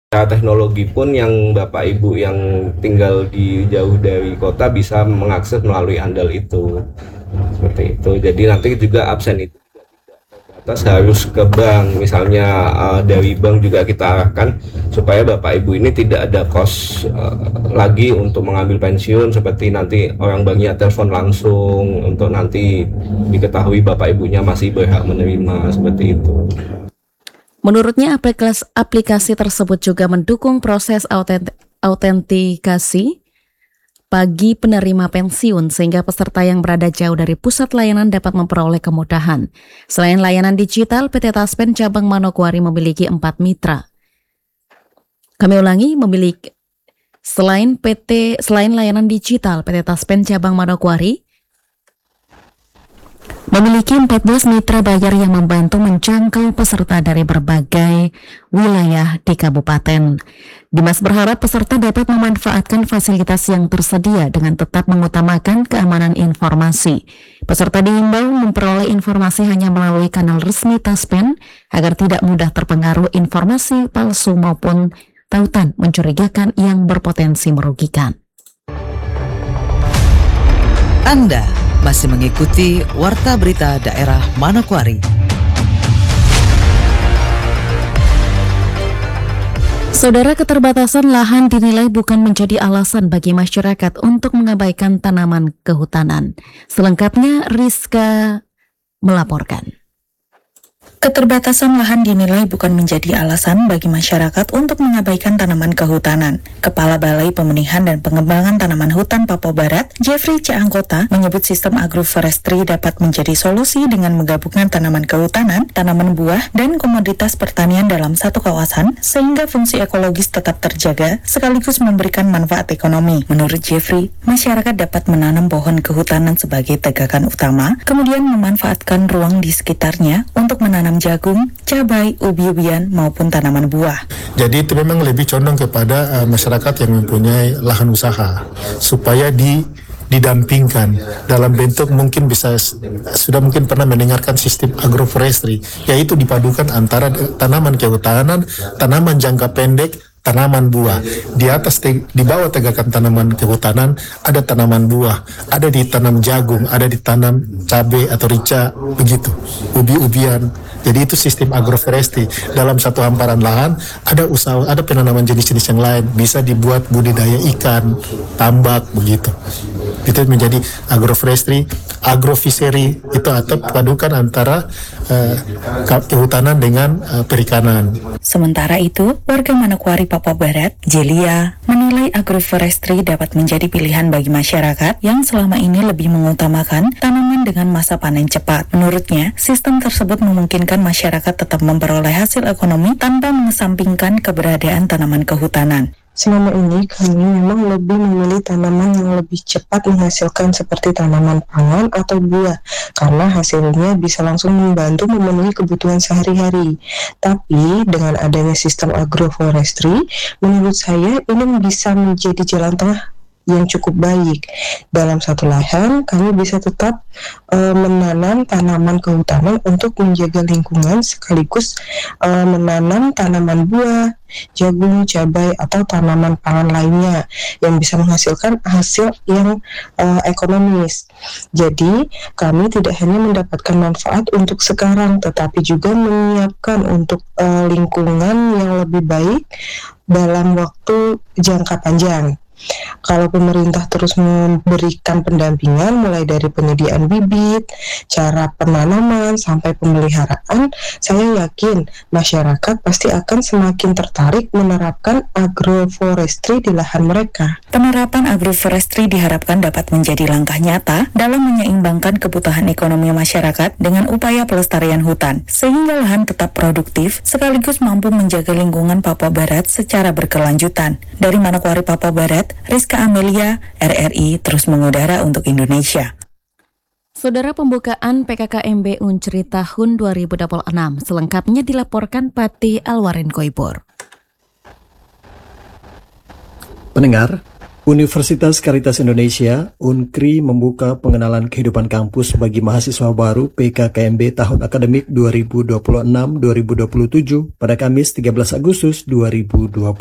teknologi pun yang Bapak Ibu yang tinggal di jauh dari kota bisa mengakses melalui handal itu. Seperti itu. Jadi nanti juga absen itu atas harus ke bank, misalnya dari bank juga kita arahkan supaya Bapak Ibu ini tidak ada kos lagi untuk mengambil pensiun, seperti nanti orang banknya telepon langsung untuk nanti diketahui Bapak Ibunya masih berhak menerima, seperti itu. Menurutnya, aplikasi tersebut juga mendukung proses autentikasi bagi penerima pensiun sehingga peserta yang berada jauh dari pusat layanan dapat memperoleh kemudahan. Selain layanan digital, PT Taspen Cabang Manokwari memiliki 4 mitra. Kami ulangi, selain layanan digital, PT Taspen Cabang Manokwari memiliki 14 mitra bayar yang membantu menjangkau peserta dari berbagai wilayah di kabupaten. Dimas berharap peserta dapat memanfaatkan fasilitas yang tersedia dengan tetap mengutamakan keamanan informasi. Peserta diimbau memperoleh informasi hanya melalui kanal resmi Taspen agar tidak mudah terpengaruh informasi palsu maupun tautan mencurigakan yang berpotensi merugikan. Anda masih mengikuti Warta Berita Daerah Manokwari. Saudara, keterbatasan lahan dinilai bukan menjadi alasan bagi masyarakat untuk mengabaikan tanaman kehutanan. Selengkapnya Rizka melaporkan. Keterbatasan lahan dinilai bukan menjadi alasan bagi masyarakat untuk mengabaikan tanaman kehutanan. Kepala Balai Pemenihan dan Pengembangan Tanaman Hutan Papua Barat, Jeffrey Caanggota, menyebut sistem agroforestry dapat menjadi solusi dengan menggabungkan tanaman kehutanan, tanaman buah, dan komoditas pertanian dalam satu kawasan, sehingga fungsi ekologis tetap terjaga, sekaligus memberikan manfaat ekonomi. Menurut Jeffrey, masyarakat dapat menanam pohon kehutanan sebagai tegakan utama, kemudian memanfaatkan ruang di sekitarnya untuk menanam jagung, cabai, ubi-ubian maupun tanaman buah. Jadi itu memang lebih condong kepada masyarakat yang mempunyai lahan usaha supaya didampingkan dalam bentuk mungkin sudah mungkin pernah mendengarkan sistem agroforestry, yaitu dipadukan antara tanaman kehutanan, tanaman jangka pendek, tanaman buah. Di bawah tegakan tanaman kehutanan ada tanaman buah, ada ditanam jagung, ada ditanam cabai atau rica, begitu, ubi-ubian. Jadi itu sistem agroforestry. Dalam satu hamparan lahan ada penanaman jenis-jenis yang lain, bisa dibuat budidaya ikan, tambak, begitu. Itu menjadi agroforestry, agrofishery itu atau padukan antara kehutanan dengan perikanan. Sementara itu, warga Manokwari Papua Barat, Jelia, menilai agroforestry dapat menjadi pilihan bagi masyarakat yang selama ini lebih mengutamakan tanaman dengan masa panen cepat. Menurutnya, sistem tersebut memungkinkan masyarakat tetap memperoleh hasil ekonomi tanpa mengesampingkan keberadaan tanaman kehutanan. Selama ini kami memang lebih memilih tanaman yang lebih cepat menghasilkan seperti tanaman pangan atau buah karena hasilnya bisa langsung membantu memenuhi kebutuhan sehari-hari. Tapi dengan adanya sistem agroforestry, menurut saya ini bisa menjadi jalan tengah yang cukup baik. Dalam satu lahan, kami bisa tetap menanam tanaman kehutanan untuk menjaga lingkungan sekaligus menanam tanaman buah, jagung, cabai, atau tanaman pangan lainnya yang bisa menghasilkan hasil yang ekonomis. Jadi, kami tidak hanya mendapatkan manfaat untuk sekarang, tetapi juga menyiapkan untuk lingkungan yang lebih baik dalam waktu jangka panjang. Kalau pemerintah terus memberikan pendampingan mulai dari penyediaan bibit, cara penanaman, sampai pemeliharaan, saya yakin masyarakat pasti akan semakin tertarik menerapkan agroforestry di lahan mereka. Penerapan agroforestry diharapkan dapat menjadi langkah nyata dalam menyeimbangkan kebutuhan ekonomi masyarakat dengan upaya pelestarian hutan, sehingga lahan tetap produktif sekaligus mampu menjaga lingkungan Papua Barat secara berkelanjutan. Dari Manokwari, Papua Barat, Rizka Amelia, RRI terus mengudara untuk Indonesia. Saudara, pembukaan PKKMB Uncri tahun 2026 selengkapnya dilaporkan Pati Alwarin Koibor. Pendengar, Universitas Caritas Indonesia Unkri membuka pengenalan kehidupan kampus bagi mahasiswa baru PKKMB tahun akademik 2026-2027 pada Kamis 13 Agustus 2026.